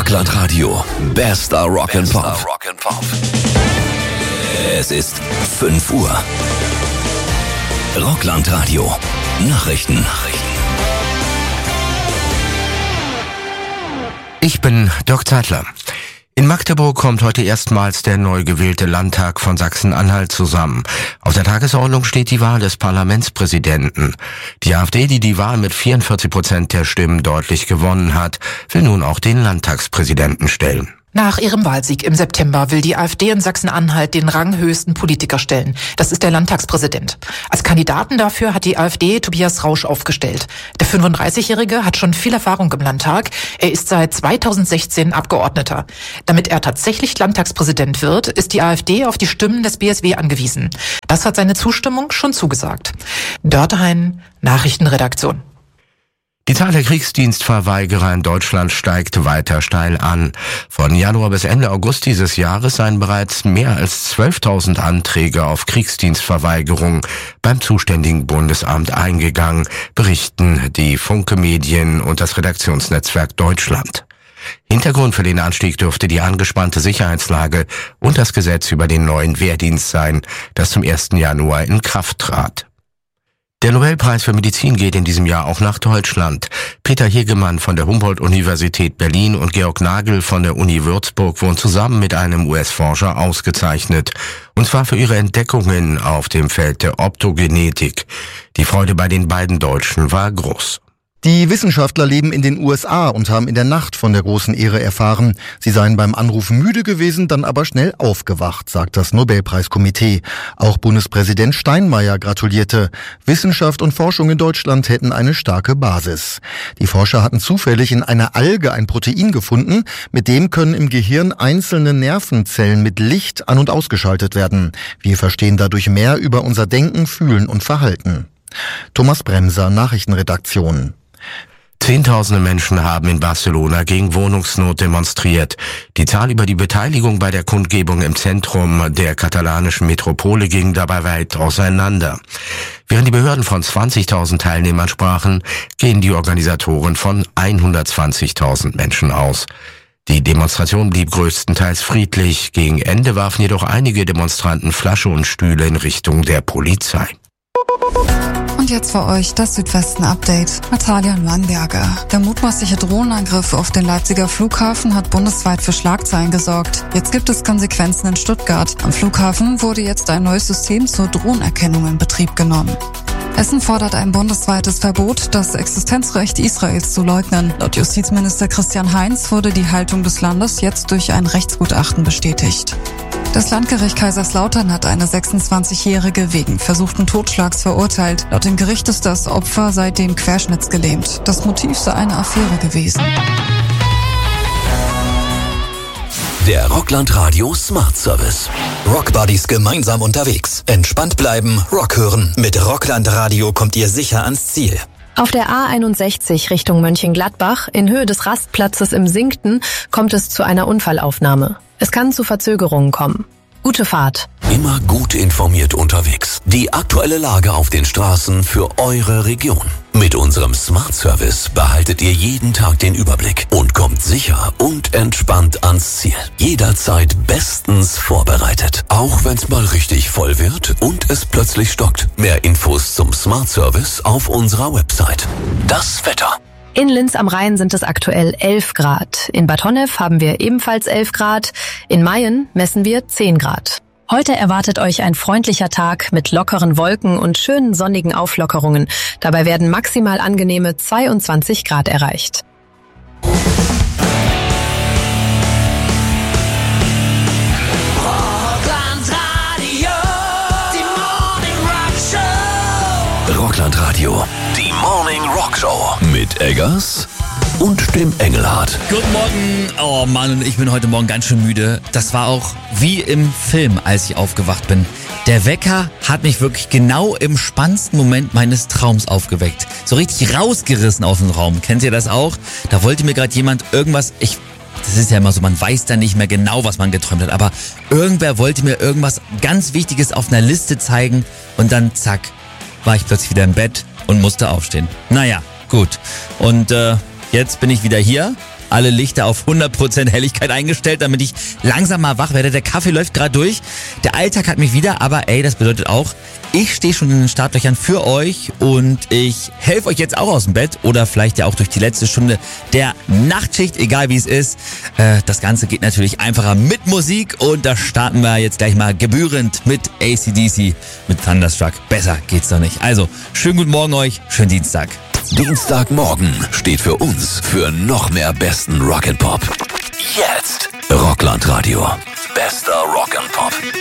Rockland-Radio. Bester Rock'n'Pop. Es ist 5 Uhr. Rockland-Radio. Nachrichten. Ich bin Dirk Zeitler. In Magdeburg kommt heute erstmals der neu gewählte Landtag von Sachsen-Anhalt zusammen. Auf der Tagesordnung steht die Wahl des Parlamentspräsidenten. Die AfD, die die Wahl mit 44% der Stimmen deutlich gewonnen hat, will nun auch den Landtagspräsidenten stellen. Nach ihrem Wahlsieg im September will die AfD in Sachsen-Anhalt den ranghöchsten Politiker stellen. Das ist der Landtagspräsident. Als Kandidaten dafür hat die AfD Tobias Rausch aufgestellt. Der 35-Jährige hat schon viel Erfahrung im Landtag. Er ist seit 2016 Abgeordneter. Damit er tatsächlich Landtagspräsident wird, ist die AfD auf die Stimmen des BSW angewiesen. Das hat seine Zustimmung schon zugesagt. Dörtehain, Nachrichtenredaktion. Die Zahl der Kriegsdienstverweigerer in Deutschland steigt weiter steil an. Von Januar bis Ende August dieses Jahres seien bereits mehr als 12.000 Anträge auf Kriegsdienstverweigerung beim zuständigen Bundesamt eingegangen, berichten die Funke Medien und das Redaktionsnetzwerk Deutschland. Hintergrund für den Anstieg dürfte die angespannte Sicherheitslage und das Gesetz über den neuen Wehrdienst sein, das zum 1. Januar in Kraft trat. Der Nobelpreis für Medizin geht in diesem Jahr auch nach Deutschland. Peter Hegemann von der Humboldt-Universität Berlin und Georg Nagel von der Uni Würzburg wurden zusammen mit einem US-Forscher ausgezeichnet. Und zwar für ihre Entdeckungen auf dem Feld der Optogenetik. Die Freude bei den beiden Deutschen war groß. Die Wissenschaftler leben in den USA und haben in der Nacht von der großen Ehre erfahren. Sie seien beim Anrufen müde gewesen, dann aber schnell aufgewacht, sagt das Nobelpreiskomitee. Auch Bundespräsident Steinmeier gratulierte. Wissenschaft und Forschung in Deutschland hätten eine starke Basis. Die Forscher hatten zufällig in einer Alge ein Protein gefunden, mit dem können im Gehirn einzelne Nervenzellen mit Licht an- und ausgeschaltet werden. Wir verstehen dadurch mehr über unser Denken, Fühlen und Verhalten. Thomas Bremser, Nachrichtenredaktion. Zehntausende Menschen haben in Barcelona gegen Wohnungsnot demonstriert. Die Zahl über die Beteiligung bei der Kundgebung im Zentrum der katalanischen Metropole ging dabei weit auseinander. Während die Behörden von 20.000 Teilnehmern sprachen, gehen die Organisatoren von 120.000 Menschen aus. Die Demonstration blieb größtenteils friedlich. Gegen Ende warfen jedoch einige Demonstranten Flasche und Stühle in Richtung der Polizei. Und jetzt für euch das Südwesten-Update. Natalia Nürnberger. Der mutmaßliche Drohnenangriff auf den Leipziger Flughafen hat bundesweit für Schlagzeilen gesorgt. Jetzt gibt es Konsequenzen in Stuttgart. Am Flughafen wurde jetzt ein neues System zur Drohnenerkennung in Betrieb genommen. Essen fordert ein bundesweites Verbot, das Existenzrecht Israels zu leugnen. Laut Justizminister Christian Heinz wurde die Haltung des Landes jetzt durch ein Rechtsgutachten bestätigt. Das Landgericht Kaiserslautern hat eine 26-Jährige wegen versuchten Totschlags verurteilt. Laut dem Gericht ist das Opfer seitdem querschnittsgelähmt. Das Motiv sei eine Affäre gewesen. Der Rockland-Radio Smart Service. Rockbuddies gemeinsam unterwegs. Entspannt bleiben, Rock hören. Mit Rockland-Radio kommt ihr sicher ans Ziel. Auf der A61 Richtung Mönchengladbach, in Höhe des Rastplatzes im Sinkten, kommt es zu einer Unfallaufnahme. Es kann zu Verzögerungen kommen. Gute Fahrt. Immer gut informiert unterwegs. Die aktuelle Lage auf den Straßen für eure Region. Mit unserem Smart Service behaltet ihr jeden Tag den Überblick und kommt sicher und entspannt ans Ziel. Jederzeit bestens vorbereitet. Auch wenn es mal richtig voll wird und es plötzlich stockt. Mehr Infos zum Smart Service auf unserer Website. Das Wetter. In Linz am Rhein sind es aktuell 11 Grad. In Bad Honnef haben wir ebenfalls 11 Grad. In Mayen messen wir 10 Grad. Heute erwartet euch ein freundlicher Tag mit lockeren Wolken und schönen sonnigen Auflockerungen. Dabei werden maximal angenehme 22 Grad erreicht. Rockland-Radio, die Morning Rock Show mit Eggers und dem Engelhardt. Guten Morgen. Oh Mann, ich bin heute Morgen ganz schön müde. Das war auch wie im Film, als ich aufgewacht bin. Der Wecker hat mich wirklich genau im spannendsten Moment meines Traums aufgeweckt. So richtig rausgerissen aus dem Raum. Kennt ihr das auch? Da wollte mir gerade jemand irgendwas... Das ist ja immer so, man weiß dann nicht mehr genau, was man geträumt hat. Aber irgendwer wollte mir irgendwas ganz Wichtiges auf einer Liste zeigen. Und dann zack, war ich plötzlich wieder im Bett und musste aufstehen. Naja, gut. Und jetzt bin ich wieder hier. alle Lichter auf 100% Helligkeit eingestellt, damit ich langsam mal wach werde. Der Kaffee läuft gerade durch. Der Alltag hat mich wieder, aber das bedeutet auch, ich stehe schon in den Startlöchern für euch und ich helfe euch jetzt auch aus dem Bett oder vielleicht ja auch durch die letzte Stunde der Nachtschicht, egal wie es ist. Das Ganze geht natürlich einfacher mit Musik und da starten wir jetzt gleich mal gebührend mit AC/DC, mit Thunderstruck. Besser geht's doch nicht. Also, schönen guten Morgen euch, schönen Dienstag. Dienstagmorgen steht für uns für noch mehr besten Rock'n'Pop. Jetzt Rockland Radio. Bester Rock'n'Pop.